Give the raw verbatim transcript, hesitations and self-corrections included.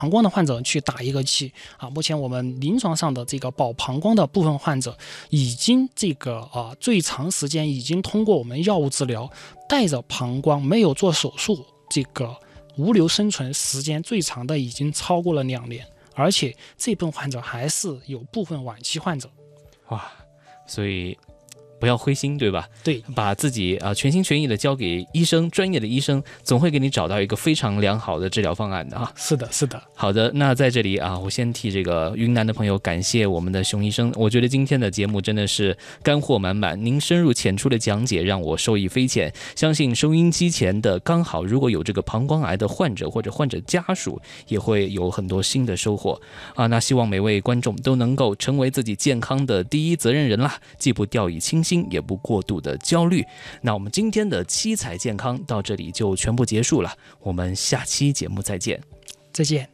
膀胱的患者去打一个气啊。目前我们临床上的这个保膀胱的部分患者，已经这个啊最长时间已经通过我们药物治疗，带着膀胱没有做手术，这个无瘤生存时间最长的已经超过了两年，而且这部分患者还是有部分晚期患者。 哇，所以不要灰心，对吧？ 对， 把自己啊、呃、全心全意的交给医生，专业的医生总会给你找到一个非常良好的治疗方案的啊。 是的，是的。 好的，那在这里啊，我先替这个云南的朋友感谢我们的熊医生。我觉得今天的节目真的是干货满满，您深入浅出的讲解让我受益匪浅。相信收音机前的刚好如果有这个膀胱癌的患者或者患者家属，也会有很多新的收获啊。那希望每位观众都能够成为自己健康的第一责任人啦，既不掉以轻心，也不过度的焦虑。那我们今天的七彩健康到这里就全部结束了，我们下期节目再见。 再见。